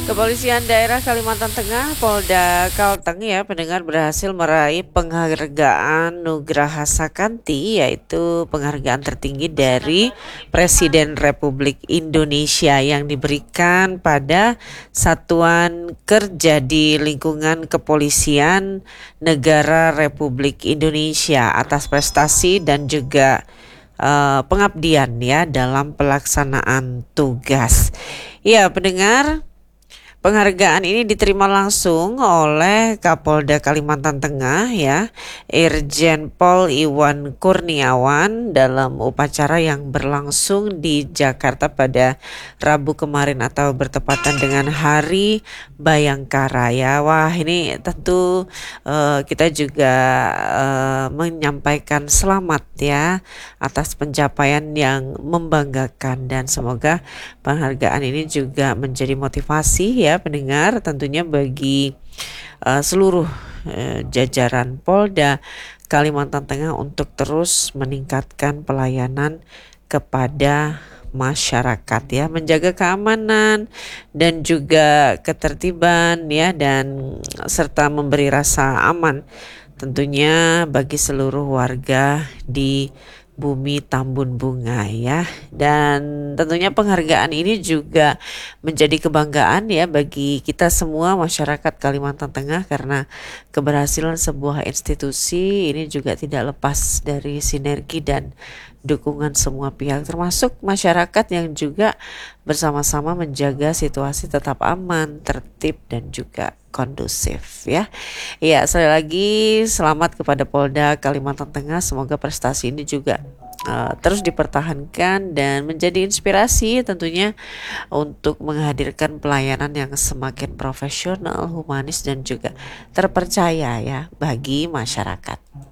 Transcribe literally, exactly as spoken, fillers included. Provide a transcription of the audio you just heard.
Kepolisian Daerah Kalimantan Tengah, Polda Kalteng ya, pendengar berhasil meraih penghargaan Nugraha Sakanti, yaitu penghargaan tertinggi dari Presiden Republik Indonesia yang diberikan pada Satuan Kerja di Lingkungan Kepolisian Negara Republik Indonesia atas prestasi dan juga uh, pengabdian ya dalam pelaksanaan tugas. Ya, pendengar, penghargaan ini diterima langsung oleh Kapolda Kalimantan Tengah ya, Irjen Pol Iwan Kurniawan dalam upacara yang berlangsung di Jakarta pada Rabu kemarin atau bertepatan dengan Hari Bayangkara ya. Wah, ini tentu uh, kita juga uh, menyampaikan selamat ya atas pencapaian yang membanggakan, dan semoga penghargaan ini juga menjadi motivasi ya pendengar tentunya bagi uh, seluruh uh, jajaran Polda Kalimantan Tengah untuk terus meningkatkan pelayanan kepada masyarakat ya, menjaga keamanan dan juga ketertiban ya, dan serta memberi rasa aman tentunya bagi seluruh warga di Bumi Tambun Bunga ya. Dan tentunya penghargaan ini juga menjadi kebanggaan ya bagi kita semua masyarakat Kalimantan Tengah, karena keberhasilan sebuah institusi ini juga tidak lepas dari sinergi dan dukungan semua pihak, termasuk masyarakat yang juga bersama-sama menjaga situasi tetap aman, tertib dan juga kondusif ya. Ya, sekali lagi selamat kepada Polda Kalimantan Tengah. Semoga prestasi ini juga uh, terus dipertahankan dan menjadi inspirasi tentunya untuk menghadirkan pelayanan yang semakin profesional, humanis dan juga terpercaya ya bagi masyarakat.